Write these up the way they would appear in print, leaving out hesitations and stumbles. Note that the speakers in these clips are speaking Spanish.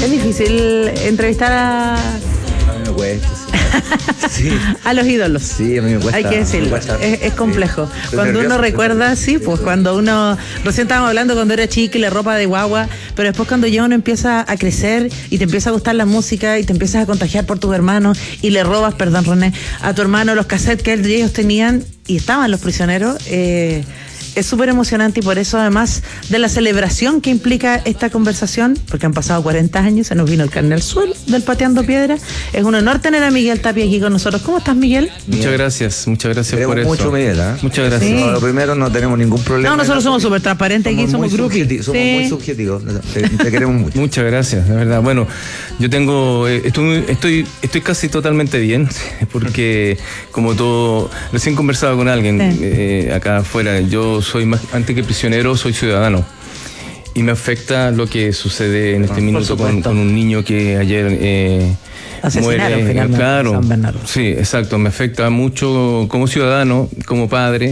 Es difícil entrevistar a mí me cuesta. Sí. a los ídolos. Sí, a mí me cuesta. Hay que decirlo. Es complejo. Sí. Cuando uno recuerda, sí, pues cuando uno. Recién estábamos hablando cuando era chica y la ropa de guagua, pero después cuando ya uno empieza a crecer y te empieza a gustar la música y te empiezas a contagiar por tus hermanos y le robas, perdón, René, a tu hermano los cassettes que ellos tenían y estaban Los Prisioneros. Es súper emocionante y por eso, además de la celebración que implica esta conversación, porque han pasado 40 años, se nos vino el carne al suelo del Pateando Piedra, es un honor tener a Miguel Tapia aquí con nosotros. ¿Cómo estás, Miguel? Muchas gracias por eso. Mucho, Miguel, ¿eh? Muchas gracias. Sí. No, lo primero, no tenemos ningún problema. No, nosotros somos súper transparentes aquí, somos groupies. Somos muy subjetivos, te queremos mucho. Muchas gracias, de verdad. Bueno, yo tengo, estoy casi totalmente bien, porque como todo, recién conversaba con alguien acá afuera, yo soy más, antes que prisionero, soy ciudadano. Y me afecta lo que sucede en este minuto con un niño que ayer asesinaron muere. finalmente Claro, en San Bernardo. sí, exacto. Me afecta mucho como ciudadano, como padre,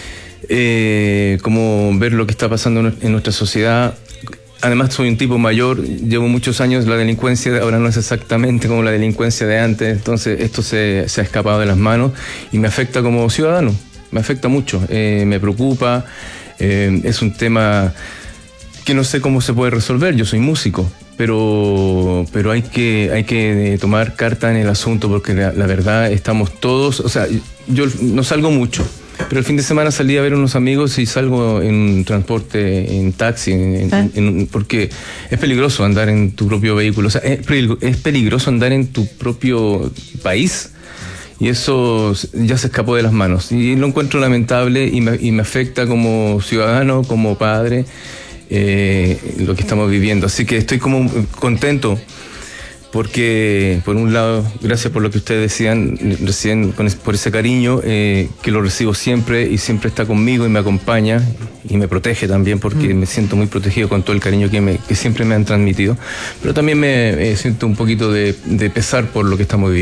como ver lo que está pasando en nuestra sociedad. Además soy un tipo mayor, llevo muchos años, la delincuencia ahora no es exactamente como la delincuencia de antes, entonces esto se ha escapado de las manos y me afecta como ciudadano, me afecta mucho, me preocupa, es un tema que no sé cómo se puede resolver, yo soy músico, pero hay que tomar carta en el asunto porque la verdad estamos todos, o sea, yo no salgo mucho. Pero el fin de semana salí a ver a unos amigos y salgo en transporte, en taxi, porque es peligroso andar en tu propio vehículo. O sea, es peligroso andar en tu propio país y eso ya se escapó de las manos. Y lo encuentro lamentable y me afecta como ciudadano, como padre, lo que estamos viviendo. Así que estoy como contento. Porque, por un lado, gracias por lo que ustedes decían recién, por ese cariño, que lo recibo siempre y siempre está conmigo y me acompaña y me protege también porque me siento muy protegido con todo el cariño que siempre me han transmitido. Pero también me siento un poquito de pesar por lo que estamos viviendo.